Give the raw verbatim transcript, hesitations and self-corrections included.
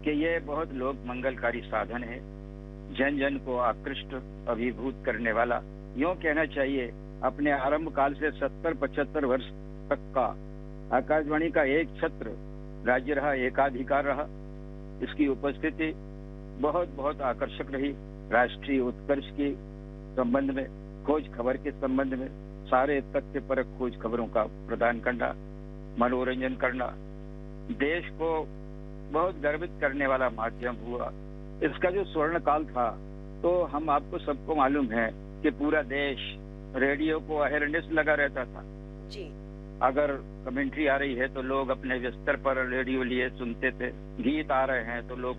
कि ये बहुत लोक मंगलकारी साधन है, जन जन को आकृष्ट अभिभूत करने वाला। यूं कहना चाहिए अपने आरंभ काल से सत्तर पचहत्तर वर्ष तक का आकाशवाणी का एक छत्र राज्य रहा, एकाधिकार रहा। इसकी उपस्थिति बहुत बहुत आकर्षक रही। राष्ट्रीय उत्कर्ष के संबंध में, खोज खबर के संबंध में, सारे तथ्य परक खोज खबरों का प्रदान करना, मनोरंजन करना, देश को बहुत गर्वित करने वाला माध्यम हुआ। इसका जो स्वर्ण काल था, तो हम आपको सबको मालूम है कि पूरा देश रेडियो को अहेरनेस लगा रहता था जी। अगर कमेंट्री आ रही है तो लोग अपने बिस्तर पर रेडियो लिए सुनते थे, गीत आ रहे हैं तो लोग